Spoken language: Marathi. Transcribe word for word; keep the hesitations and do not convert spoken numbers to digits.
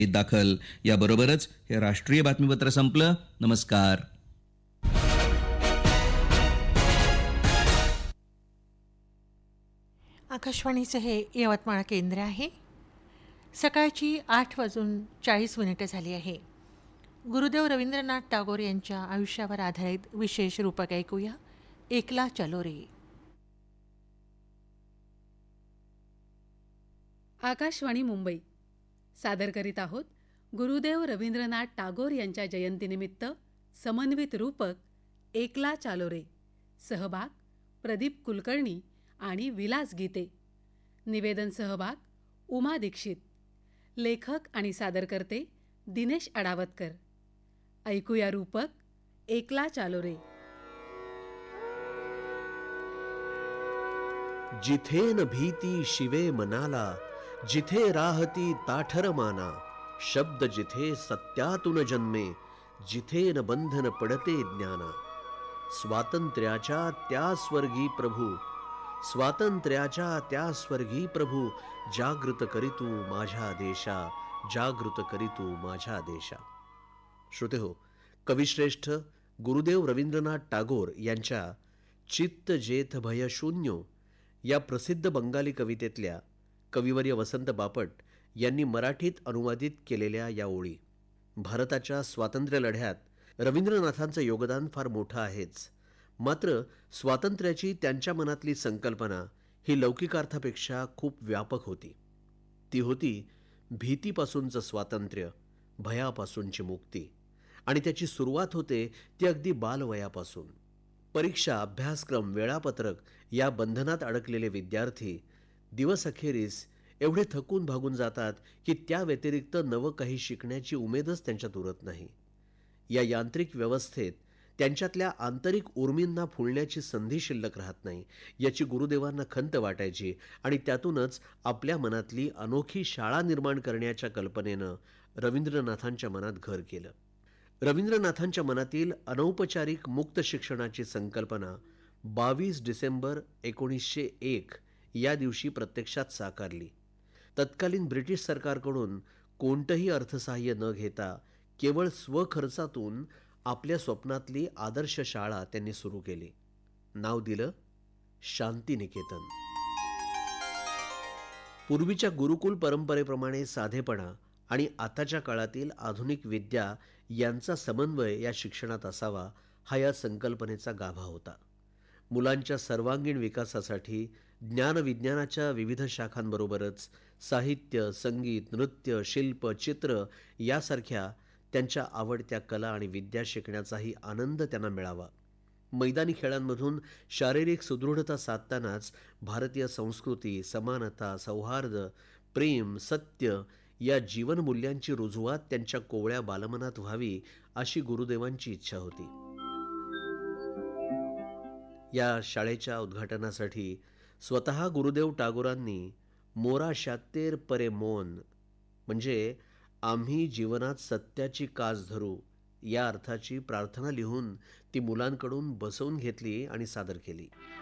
दाखल. याबरोबरच हे राष्ट्रीय बातमीपत्र संपलं. नमस्कार. आकाशवाणीचं हे यवतमाळ केंद्र आहे. सकाळची आठ वाजून चाळीस मिनिटं झाली आहे. गुरुदेव रवींद्रनाथ टागोर यांच्या आयुष्यावर आधारित विशेष रूपक ऐकूया, एकला चलो रे. आकाशवाणी मुंबई सादर करीत आहोत गुरुदेव रवींद्रनाथ टागोर यांच्या जयंतीनिमित्त समन्वित रूपक एकला चालो रे. सहभाग प्रदीप कुलकर्णी आणि विलास गीते. निवेदन सहभाग उमा दीक्षित. लेखक आणि सादरकर्ते दिनेश अडावतकर. ऐकूया रूपक एकला चालो रे. जिथे न भीती शिवे मनाला, जिथे राहती ताठर माना, शब्द जिथे सत्यातून जन्मे, जिथे न बंधन पडते ज्ञाना. स्वातंत्र्याच्या त्या स्वर्गी प्रभू, स्वातंत्र्याच्या त्या स्वर्गी प्रभू, जागृत करीतू माझ्या देशा, जागृत करीतू माझ्या देशा. श्रोतेहो, कविश्रेष्ठ गुरुदेव रवींद्रनाथ टागोर यांच्या चित्त जेथ भय शून्यो या प्रसिद्ध बंगाली कवितेतल्या कविवर्य वसंत बापट यांनी मराठीत अनुवादित केलेल्या या ओळी. भारताच्या स्वातंत्र्य लढ्यात रवींद्रनाथांचं योगदान फार मोठं आहेच, मात्र स्वातंत्र्याची त्यांच्या मनातली संकल्पना ही लौकिकार्थापेक्षा खूप व्यापक होती. ती होती भीतीपासूनचं स्वातंत्र्य, भयापासूनची मुक्ती. आणि त्याची सुरुवात होते ती अगदी बालवयापासून. परीक्षा, अभ्यासक्रम, वेळापत्रक या बंधनात अडकलेले विद्यार्थी दिवसअखेरीस एवढे थकून भागून जातात की त्या व्यतिरिक्त नवं काही शिकण्याची उमेदच त्यांच्यात उरत नाही. या यांत्रिक व्यवस्थेत त्यांच्यातल्या आंतरिक उर्मींना फुलण्याची संधी शिल्लक राहत नाही, याची गुरुदेवांना खंत वाटायची. आणि त्यातूनच आपल्या मनातली अनोखी शाळा निर्माण करण्याच्या कल्पनेनं रवींद्रनाथांच्या मनात घर केलं. रवींद्रनाथांच्या मनातील अनौपचारिक मुक्त शिक्षणाची संकल्पना बावीस डिसेंबर एकोणीसशे एक या दिवशी प्रत्यक्षात साकारली. तत्कालीन ब्रिटिश सरकारकडून कोणतंही अर्थसहाय्य न घेता केवळ स्वखर्चातून आपल्या स्वप्नातली आदर्श शाळा त्यांनी सुरू केली. नाव दिलं शांतिनिकेतन. पूर्वीच्या गुरुकुल परंपरेप्रमाणे साधेपणा आणि आताच्या काळातील आधुनिक विद्या यांचा समन्वय या शिक्षणात असावा, हा या संकल्पनेचा गाभा होता. मुलांच्या सर्वांगीण विकासासाठी ज्ञानविज्ञानाच्या विविध शाखांबरोबरच साहित्य, संगीत, नृत्य, शिल्प, चित्र यासारख्या त्यांच्या आवडत्या कला आणि विद्या शिकण्याचाही आनंद त्यांना मिळावा. मैदानी खेळांमधून शारीरिक सुदृढता साधतानाच भारतीय संस्कृती, समानता, सौहार्द, प्रेम, सत्य या जीवनमूल्यांची रुजवात त्यांच्या कोवळ्या बालमनात व्हावी, अशी गुरुदेवांची इच्छा होती. या शाळेच्या उद्घाटनासाठी स्वतः गुरुदेव टागोरांनी मोरा शात्तेर परे मौन, म्हणजे आम्ही जीवनात सत्याची कास धरू या अर्थाची प्रार्थना लिहून ती मुलांकडून बसवून घेतली आणि सादर केली.